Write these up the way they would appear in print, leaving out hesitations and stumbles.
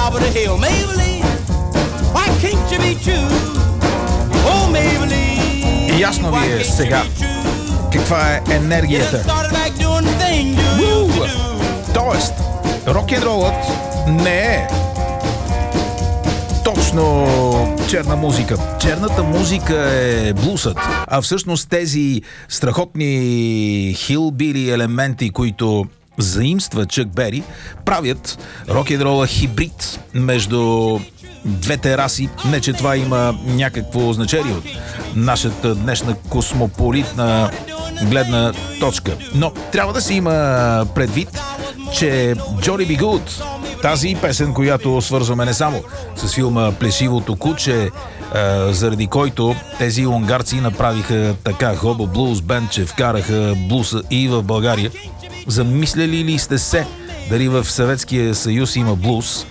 top of the hill. Maybelline, why can't you be true? Oh, Maybelline. Ясно ви е сега каква е енергията. Тоест, рок-н-ролът не е точно черна музика. Черната музика е блусът, а всъщност тези страхотни хилбили елементи, които заимства Чък Бери, правят рок-н-рола хибрид между двете раси. Не, че това има някакво значение от нашата днешна космополитна гледна точка. Но трябва да се има предвид, че Johnny B. Good, тази песен, която свързваме не само с филма Плешивото куче, заради който тези унгарци направиха така хобо блуз бенд, че вкараха блуса и в България. Замисляли ли сте се дали в Съветския съюз има блуз?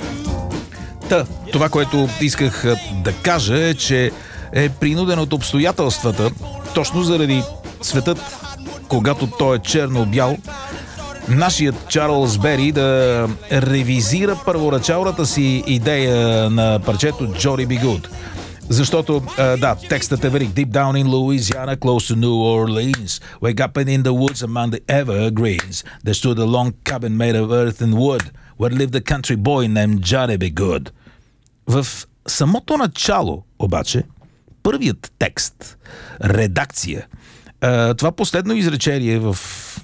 Това, което исках да кажа е, че е принуден от обстоятелствата, точно заради светът, когато той е черно-бял, нашият Чарлз Бери да ревизира първоначалната си идея на парчето Johnny B. Good. Защото, текстът е велик. Deep down in Louisiana, close to New Orleans, wake up in the woods among the evergreens, there stood a long cabin made of earth and wood, where lived a country boy named Johnny B. Good. В самото начало, обаче, първият текст, редакция, това последно изречение в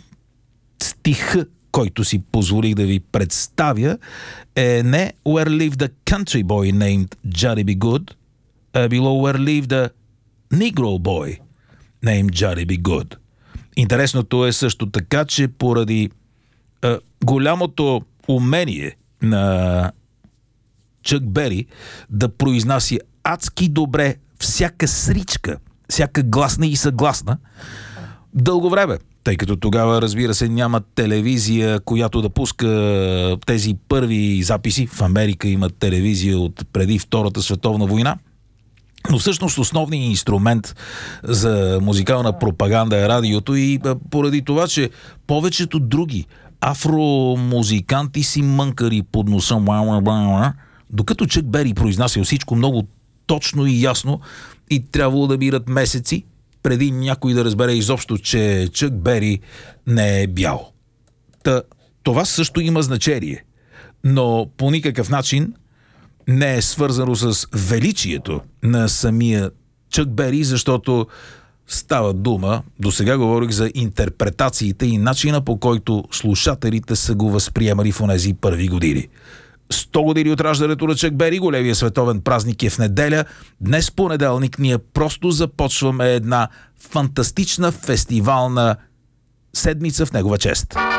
стиха, който си позволих да ви представя, е не Where lived a country boy named Johnny B. Good, а било Where lived a Negro boy named Johnny B. Good. Интересното е също така, че поради голямото умение на Чък Бери да произнася адски добре всяка сричка, всяка гласна и съгласна, дълго време, тъй като тогава, разбира се, няма телевизия, която да пуска тези първи записи. В Америка има телевизия от преди Втората световна война. Но всъщност основният инструмент за музикална пропаганда е радиото и поради това, че повечето други афромузиканти си мънкари под носа, докато Чък Бери произнася всичко много точно и ясно и трябвало да бират месеци преди някой да разбере изобщо, че Чък Бери не е бял. Това също има значение, но по никакъв начин не е свързано с величието на самия Чък Бери, защото става дума, досега говорих за интерпретациите и начина, по който слушателите са го възприемали в онези първи години. 100 години от раждането на Чък Бери, големия световен празник е в неделя. Днес понеделник ние просто започваме една фантастична фестивална седмица в негова чест.